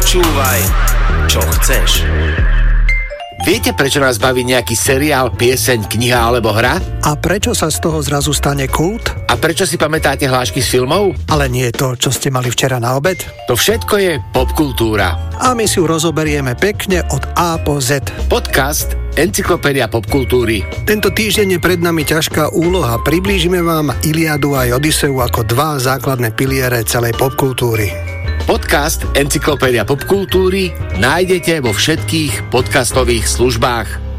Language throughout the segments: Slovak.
Počúvaj, čo chceš. Viete, prečo nás baví nejaký seriál, pieseň, kniha alebo hra? A prečo sa z toho zrazu stane kult? A prečo si pamätáte hlášky z filmov? Ale nie to, čo ste mali včera na obed? To všetko je popkultúra. A my si ju rozoberieme pekne od A po Z. Podcast Encyklopédia popkultúry. Tento týždeň je pred nami ťažká úloha. Priblížime vám Iliadu a Odyseu ako dva základné piliere celej popkultúry. Podcast Encyklopédia popkultúry nájdete vo všetkých podcastových službách.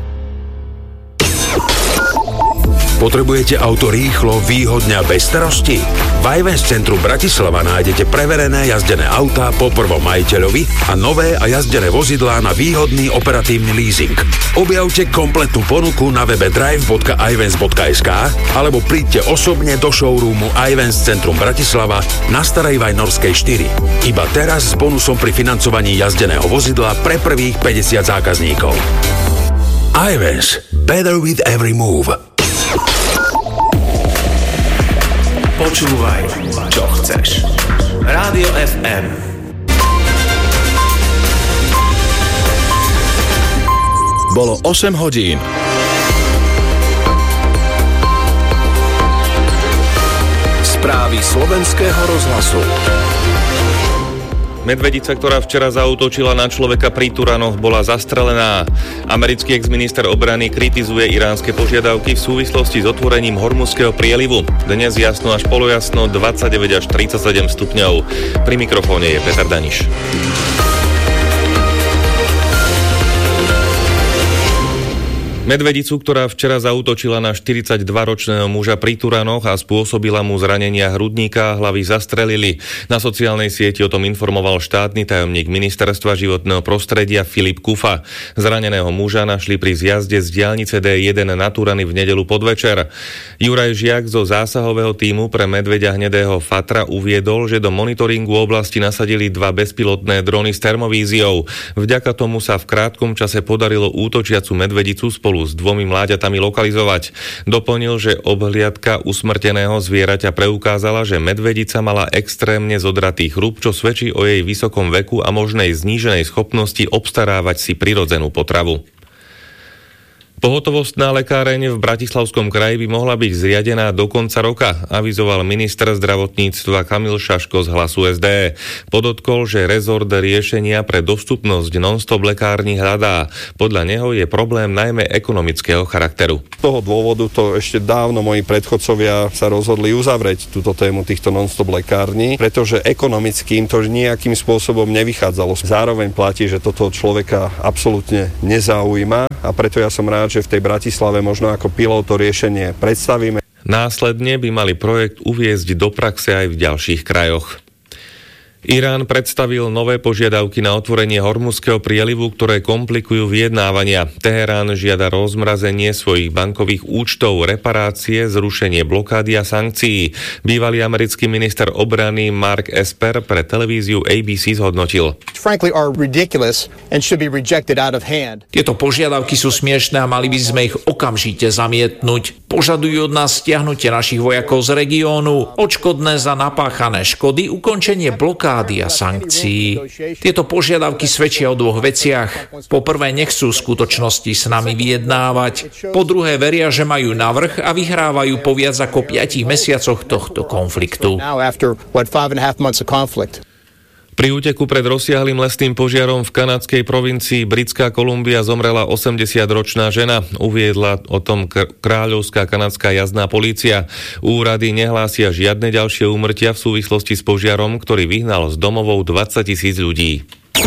Potrebujete auto rýchlo, výhodne a bez starosti? V Ivens centru Bratislava nájdete preverené jazdené autá po prvom majiteľovi a nové a jazdené vozidlá na výhodný operatívny leasing. Objavte kompletnú ponuku na webe drive.ivens.sk alebo príďte osobne do showroomu Ivens centrum Bratislava na Starej Vajnorskej 4. Iba teraz s bonusom pri financovaní jazdeného vozidla pre prvých 50 zákazníkov. Ivens. Better with every move. Počúvaj, čo chceš. Rádio FM. Bolo 8 hodín. Správy slovenského rozhlasu. Medvedica, ktorá včera zaútočila na človeka pri Turanoch, bola zastrelená. Americký exminister obrany kritizuje iránske požiadavky v súvislosti s otvorením Hormuzského prielivu. Dnes jasno až polojasno, 29 až 37 stupňov. Pri mikrofóne je Peter Daniš. Medvedicu, ktorá včera zaútočila na 42-ročného muža pri Turanoch a spôsobila mu zranenia hrudníka a hlavy, zastrelili. Na sociálnej sieti o tom informoval štátny tajomník Ministerstva životného prostredia Filip Kufa. Zraneného muža našli pri zjazde z diaľnice D1 na Turany v nedeľu podvečer. Juraj Žiak zo zásahového tímu pre medveďa hnedého Fatra uviedol, že do monitoringu oblasti nasadili 2 bezpilotné drony s termovíziou. Vďaka tomu sa v krátkom čase podarilo útočiacu medvedicu spolu s 2 mláďatami lokalizovať. Doplnil, že obhliadka usmrteného zvieraťa preukázala, že medvedica mala extrémne zodratý chrup, čo svedčí o jej vysokom veku a možnej zníženej schopnosti obstarávať si prirodzenú potravu. Pohotovostná lekáreň v Bratislavskom kraji by mohla byť zriadená do konca roka, avizoval minister zdravotníctva Kamil Šaško z Hlasu SD. Podotkol, že rezort riešenia pre dostupnosť non-stop lekární hľadá. Podľa neho je problém najmä ekonomického charakteru. Z toho dôvodu to ešte dávno moji predchodcovia sa rozhodli uzavrieť túto tému týchto non-stop lekární, pretože ekonomicky im to nejakým spôsobom nevychádzalo. Zároveň platí, že toto človeka absolútne nezaujíma a preto ja som rád, že v tej Bratislave možno ako pilot to riešenie predstavíme. Následne by mali projekt uviesť do praxe aj v ďalších krajoch. Irán predstavil nové požiadavky na otvorenie Hormuzského prielivu, ktoré komplikujú vyjednávania. Teherán žiada rozmrazenie svojich bankových účtov, reparácie, zrušenie blokády a sankcií. Bývalý americký minister obrany Mark Esper pre televíziu ABC zhodnotil: Tieto požiadavky sú smiešné a mali by sme ich okamžite zamietnúť. Požadujú od nás stiahnutie našich vojakov z regiónu, odškodné za napáchané škody, ukončenie blokády a sankcií. Tieto požiadavky svedčia o 2 veciach. Po prvé, nechcú v skutočnosti s nami vyjednávať. Po druhé, veria, že majú navrch a vyhrávajú po viac ako 5 mesiacoch tohto konfliktu. Pri úteku pred rozsiahlym lesným požiarom v kanadskej provincii Britská Kolumbia zomrela 80-ročná žena. Uviedla o tom kráľovská kanadská jazdná polícia. Úrady nehlásia žiadne ďalšie úmrtia v súvislosti s požiarom, ktorý vyhnal z domovov 20 000 ľudí.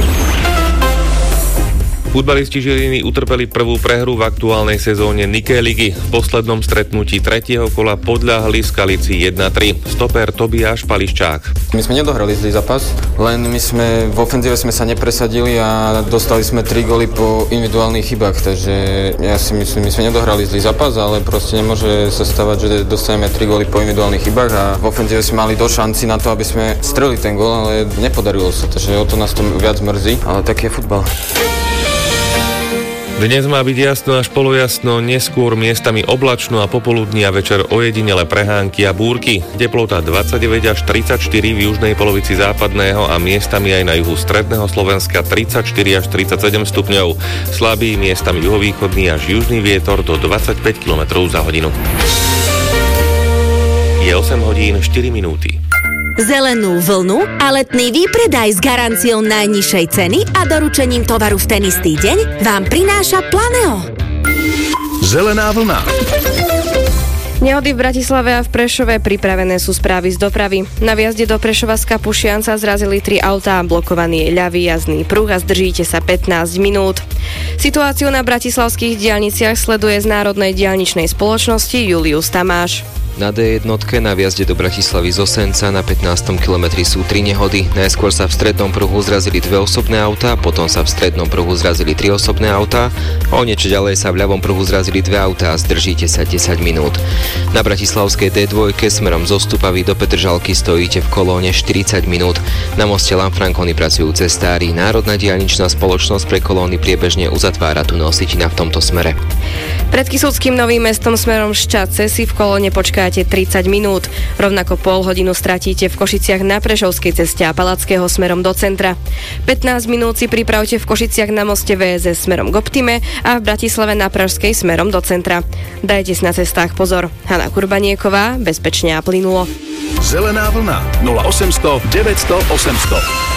Futbalisti Žiliny utrpeli prvú prehru v aktuálnej sezóne Nikkei ligy. V poslednom stretnutí 3. kola podľahli Skalici 1-3. Stoper Tobiáš Pališčák. My sme nedohrali zlý zápas, len my sme v ofenzíve sme sa nepresadili a dostali sme 3 góly po individuálnych chybách, takže ja si myslím, my sme nedohrali zlý zápas, ale proste nemôže sa stávať, že dostaneme 3 góly po individuálnych chybách a v ofenzíve sme mali dosť šanci na to, aby sme strelili ten gól, ale nepodarilo sa, takže o to nás to viac mrzí, ale taký je futbal. Dnes má byť jasno až polojasno, neskôr miestami oblačno a popoludní a večer ojedinele prehánky a búrky. Teplota 29 až 34 v južnej polovici západného a miestami aj na juhu stredného Slovenska 34 až 37 stupňov. Slabý miestami juhovýchodný až južný vietor do 25 km za hodinu. Je 8 hodín 4 minúty. Zelenú vlnu a letný výpredaj s garanciou najnižšej ceny a doručením tovaru v ten istý deň vám prináša Planeo. Zelená vlna. Nehody v Bratislave a v Prešove, pripravené sú správy z dopravy. Na vjazde do Prešova z Kapušianca zrazili 3 autá, blokovaný je ľavý jazdný pruh a zdržíte sa 15 minút. Situáciu na bratislavských diaľniciach sleduje z Národnej diaľničnej spoločnosti Julius Tamáš. Na D1 na vjazde do Bratislavy z Osenca na 15. kilometri sú 3 nehody. Najskôr sa v strednom pruhu zrazili 2 osobné autá, potom sa v strednom pruhu zrazili 3 osobné autá a o niečo ďalej sa v ľavom pruhu zrazili 2 autá a zdržíte sa 10 minút. Na bratislavskej D2 smerom zo Stupavy do Petržalky stojíte v kolóne 40 minút. Na moste Lanfranconi pracujú cestári. Národná diaľničná spoločnosť pre kolóny priebežne uzatvára tu nositina v tomto smere. Pred Kysuckým Novým Mestom smerom Šťadce si v kolóne počkáte 30 minút. Rovnako pol hodinu stratíte v Košiciach na Prešovskej ceste a Palackého smerom do centra. 15 minút si pripravte v Košiciach na moste VSS smerom k Optime a v Bratislave na Pražskej smerom do centra. Dajte si na cestách pozor. Hana Kurbanieková, bezpečne a plynulo. Zelená vlna 0800 900 800.